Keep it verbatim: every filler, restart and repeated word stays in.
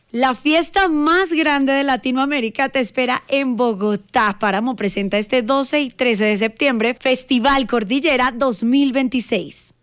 La fiesta más grande de Latinoamérica te espera en Bogotá. Páramo presenta este doce y trece de septiembre Festival Cordillera dos mil veintiséis.